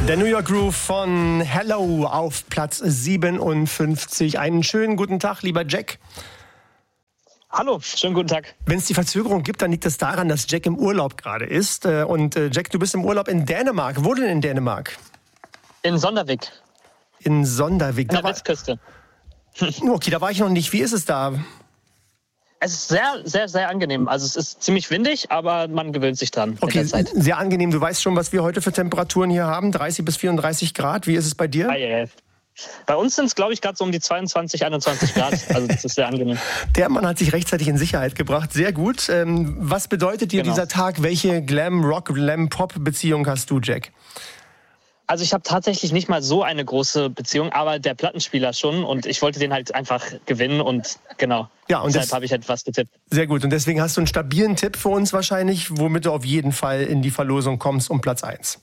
Der New York Groove von Hello auf Platz 57. Einen schönen guten Tag, lieber Jack. Hallo, schönen guten Tag. Wenn es die Verzögerung gibt, dann liegt es daran, dass Jack im Urlaub gerade ist. Und Jack, du bist im Urlaub in Dänemark. Wo denn in Dänemark? In Sondervik. In Sondervik. An der Westküste. Okay, da war ich noch nicht. Wie ist es da? Es ist sehr, sehr, sehr angenehm. Also es ist ziemlich windig, aber man gewöhnt sich dran Okay, mit der Zeit. Sehr angenehm. Du weißt schon, was wir heute für Temperaturen hier haben. 30 bis 34 Grad. Wie ist es bei dir? Bei uns sind es, glaube ich, gerade so um die 22, 21 Grad. Also das ist sehr angenehm. Der Mann hat sich rechtzeitig in Sicherheit gebracht. Sehr gut. Was bedeutet dir dieser Tag? Welche Glam-Rock, Glam-Pop-Beziehung hast du, Jack? Also ich habe tatsächlich nicht mal so eine große Beziehung, aber der Plattenspieler schon. Und ich wollte den halt einfach gewinnen und genau. Ja, und deshalb habe ich etwas getippt. Sehr gut. Und deswegen hast du einen stabilen Tipp für uns wahrscheinlich, womit du auf jeden Fall in die Verlosung kommst um Platz 1.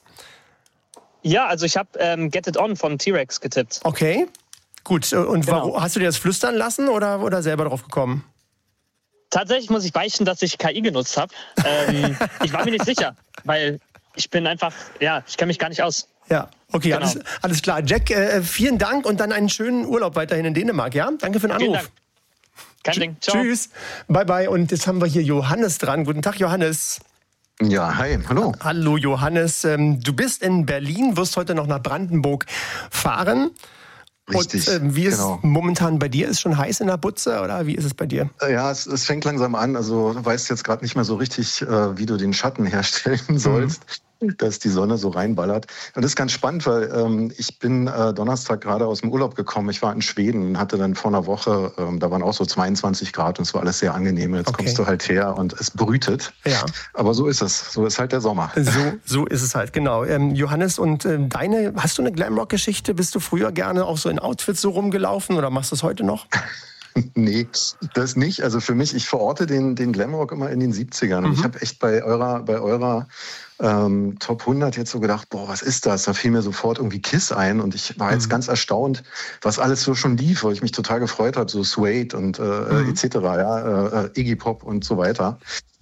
Ja, also ich habe Get It On von T-Rex getippt. Okay, gut. Und warum, hast du dir das flüstern lassen oder selber drauf gekommen? Tatsächlich muss ich beichten, dass ich KI genutzt habe. Ich war mir nicht sicher, weil ich bin einfach, ich kenne mich gar nicht aus. Ja, okay, Genau. alles klar. Jack, vielen Dank und dann einen schönen Urlaub weiterhin in Dänemark, ja? Danke für den Anruf. Vielen Dank. Kein Ding. Ciao. Tschüss. Bye, bye. Und jetzt haben wir hier Johannes dran. Guten Tag, Johannes. Ja, hi, hallo. Hallo, Johannes. Du bist in Berlin, wirst heute noch nach Brandenburg fahren. Richtig, und wie ist momentan bei dir? Ist schon heiß in der Butze oder wie ist es bei dir? Ja, es fängt langsam an. Also du weißt jetzt gerade nicht mehr so richtig, wie du den Schatten herstellen sollst, dass die Sonne so reinballert. Und das ist ganz spannend, weil ich bin Donnerstag gerade aus dem Urlaub gekommen. Ich war in Schweden und hatte dann vor einer Woche, da waren auch so 22 Grad und es war alles sehr angenehm. Jetzt kommst du halt her und es brütet. Ja. Aber so ist es. So ist halt der Sommer. So ist es halt, genau. Johannes, und hast du eine Glamrock-Geschichte? Bist du früher gerne auch so in Outfits so rumgelaufen oder machst du es heute noch? Nee, das nicht. Also für mich, ich verorte den Glamrock immer in den 70ern. Und ich habe echt bei eurer Top 100 jetzt so gedacht, boah, was ist das? Da fiel mir sofort irgendwie Kiss ein und ich war jetzt ganz erstaunt, was alles so schon lief, weil ich mich total gefreut habe, so Suede und etc., Iggy Pop und so weiter.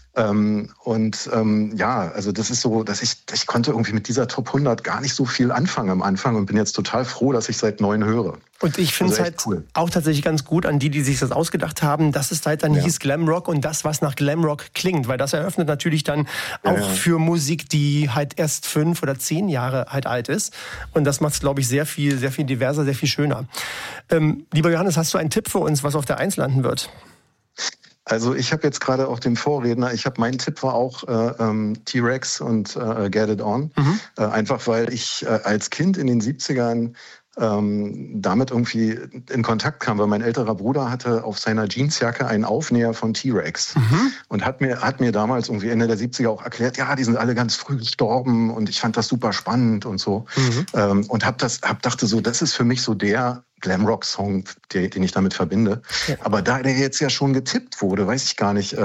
Also das ist so, dass ich konnte irgendwie mit dieser Top 100 gar nicht so viel anfangen am Anfang und bin jetzt total froh, dass ich seit 9 höre. Und ich finde es halt auch tatsächlich ganz gut an die sich das ausgedacht haben, dass es halt dann hieß Glamrock und das, was nach Glamrock klingt, weil das eröffnet natürlich dann auch für Musik, die halt erst 5 oder 10 Jahre halt alt ist. Und das macht es, glaube ich, sehr viel diverser, sehr viel schöner. Lieber Johannes, hast du einen Tipp für uns, was auf der 1 landen wird? Also ich habe jetzt gerade auch den Vorredner, mein Tipp war auch T-Rex und Get It On. Einfach weil ich als Kind in den 70ern damit irgendwie in Kontakt kam, weil mein älterer Bruder hatte auf seiner Jeansjacke einen Aufnäher von T-Rex und hat mir damals irgendwie Ende der 70er auch erklärt, ja, die sind alle ganz früh gestorben und ich fand das super spannend und so. Und dachte so, das ist für mich so der Glamrock-Song, den ich damit verbinde. Ja. Aber da der jetzt ja schon getippt wurde, weiß ich gar nicht.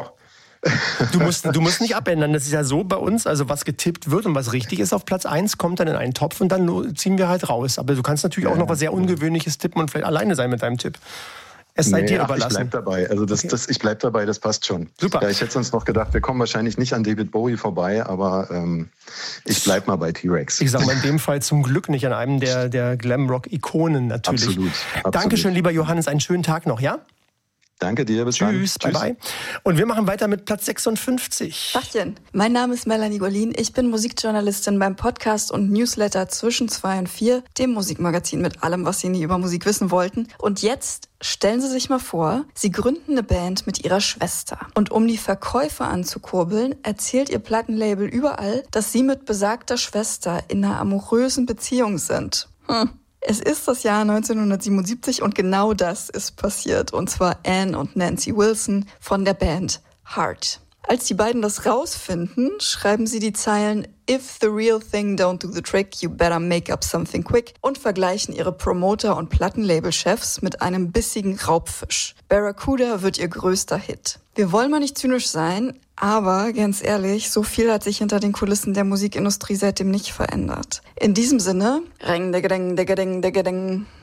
Du musst nicht abändern. Das ist ja so bei uns, also was getippt wird und was richtig ist auf Platz 1, kommt dann in einen Topf und dann ziehen wir halt raus. Aber du kannst natürlich auch noch was sehr Ungewöhnliches tippen und vielleicht alleine sein mit deinem Tipp. Es sei dir überlassen. Ich bleib dabei. Also ich bleib dabei, das passt schon. Super. Ja, ich hätte sonst noch gedacht, wir kommen wahrscheinlich nicht an David Bowie vorbei, aber ich bleib mal bei T-Rex. Ich sage mal in dem Fall zum Glück nicht an einem der Glamrock-Ikonen natürlich. Absolut. Dankeschön, lieber Johannes. Einen schönen Tag noch, ja? Danke dir, bis dann. Tschüss, bye bye. Und wir machen weiter mit Platz 56. Tachchen, mein Name ist Melanie Golin. Ich bin Musikjournalistin beim Podcast und Newsletter Zwischen 2 und 4, dem Musikmagazin mit allem, was Sie nie über Musik wissen wollten. Und jetzt stellen Sie sich mal vor, Sie gründen eine Band mit Ihrer Schwester. Und um die Verkäufe anzukurbeln, erzählt Ihr Plattenlabel überall, dass Sie mit besagter Schwester in einer amorösen Beziehung sind. Es ist das Jahr 1977 und genau das ist passiert. Und zwar Anne und Nancy Wilson von der Band Heart. Als die beiden das rausfinden, schreiben sie die Zeilen "If the real thing don't do the trick, you better make up something quick" und vergleichen ihre Promoter- und Plattenlabel-Chefs mit einem bissigen Raubfisch. Barracuda wird ihr größter Hit. Wir wollen mal nicht zynisch sein, aber ganz ehrlich, so viel hat sich hinter den Kulissen der Musikindustrie seitdem nicht verändert. In diesem Sinne, Reng, Degedeng, Degedeng, Degedeng.